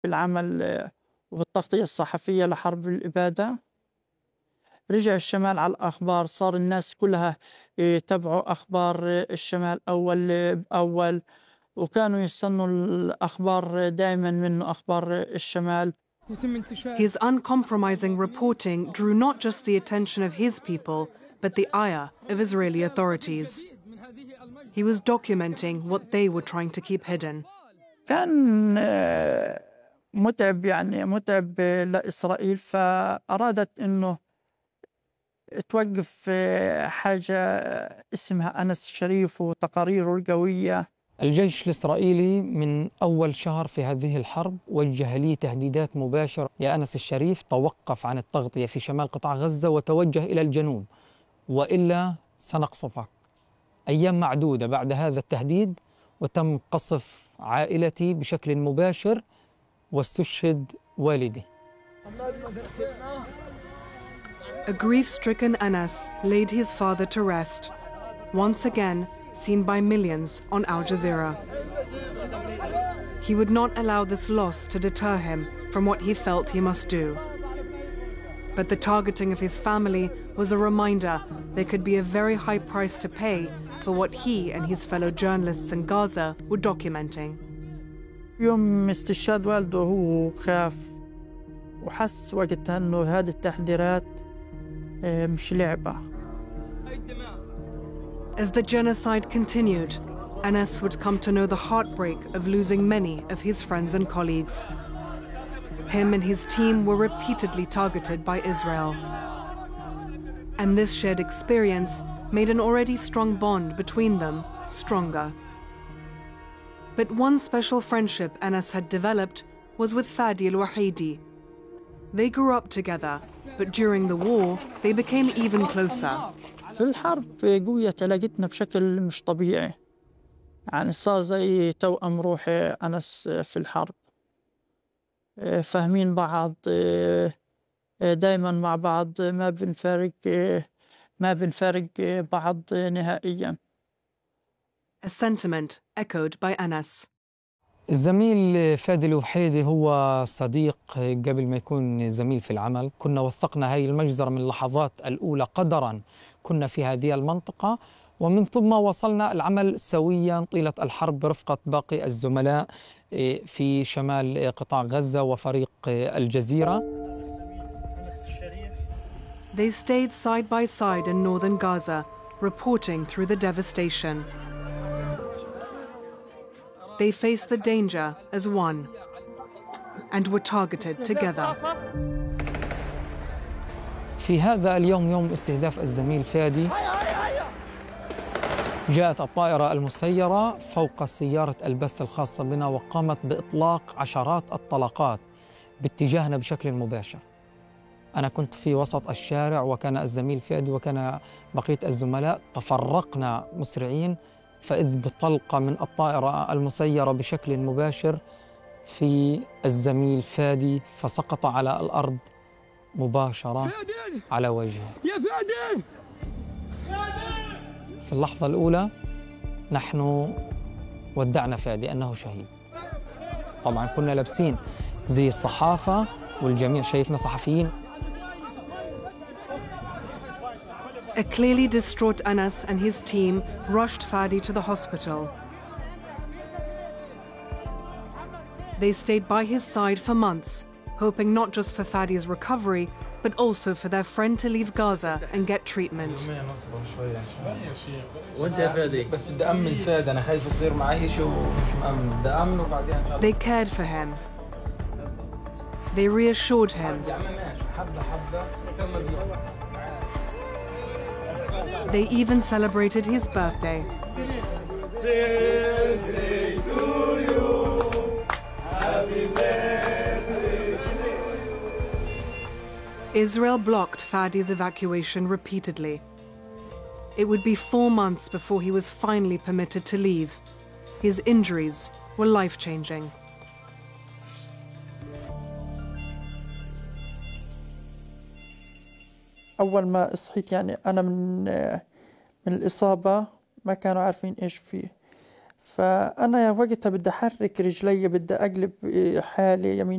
بالعمل وبالتغطية الصحفية لحرب الإبادة. رجع الشمال على الأخبار، صار الناس كلها يتابعوا أخبار الشمال أول بأول، وكانوا يستنوا الأخبار دائما منه أخبار الشمال. His uncompromising reporting drew not just the attention of his people, but the ire of Israeli authorities. He was documenting what they were trying to keep hidden. كان متعب، يعني متعب لإسرائيل، فأرادت أنه توقف حاجة اسمها أنس الشريف وتقاريره القوية. الجيش الإسرائيلي من أول شهر في هذه الحرب وجه لي تهديدات مباشرة: يا أنس الشريف، توقف عن التغطية في شمال قطاع غزة وتوجه إلى الجنوب، وإلا سنقصفك. أيام معدودة بعد هذا التهديد وتم قصف عائلتي بشكل مباشر واستشهد والدي. A grief-stricken Anas laid his father to rest, once again seen by millions on Al Jazeera. He would not allow this loss to deter him from what he felt he must do. But the targeting of his family was a reminder there could be a very high price to pay for what he and his fellow journalists in Gaza were documenting. يوم استشهاد والده هو خاف وحس وقتها انه هذه التحذيرات مش لعبة. As the genocide continued, Anas would come to know the heartbreak of losing many of his friends and colleagues. Him and his team were repeatedly targeted by Israel. And this shared experience made an already strong bond between them stronger. But one special friendship Anas had developed was with Fadi al-Wahidi. They grew up together, but during the war, they became even closer. في الحرب قوية علاقتنا بشكل مش طبيعي، يعني صار زي توأم روحي أنس في الحرب. فاهمين بعض، دايما مع بعض، ما بنفارق بعض نهائيا. A sentiment echoed by Anas. الزميل فادي الوحيدي هو صديق قبل ما يكون زميل في العمل. كنا وثقنا هاي المجزرة من اللحظات الأولى قدرا كنا في هذه المنطقة، ومن ثم وصلنا العمل سويا طيلة الحرب برفقة باقي الزملاء في شمال قطاع غزة وفريق الجزيرة. They stayed side by side in northern Gaza, reporting through the devastation. They faced the danger as one and were targeted together. في هذا اليوم، يوم استهداف الزميل فادي، جاءت الطائرة المسيرة فوق سيارة البث الخاصة بنا وقامت بإطلاق عشرات الطلقات باتجاهنا بشكل مباشر. أنا كنت في وسط الشارع وكان الزميل فادي وكان بقية الزملاء. تفرقنا مسرعين فإذ بطلقة من الطائرة المسيرة بشكل مباشر في الزميل فادي، فسقط على الأرض مباشرة على وجهه. يا فادي! في اللحظة الأولى نحن ودعنا فادي أنه شهيد. طبعا كنا لابسين زي الصحافة والجميع شايفنا صحفيين. A clearly distraught Anas and his team rushed Fadi to the hospital. They stayed by his side for months, hoping not just for Fadi's recovery, but also for their friend to leave Gaza and get treatment. They cared for him. They reassured him. They even celebrated his birthday. Birthday to you. Happy birthday. Israel blocked Fadi's evacuation repeatedly. It would be 4 months before he was finally permitted to leave. His injuries were life-changing. أول ما صحيت، يعني أنا من الإصابة ما كانوا عارفين إيش فيه، فأنا وقتها بدي أحرك رجلي، بدي أقلب حالي يمين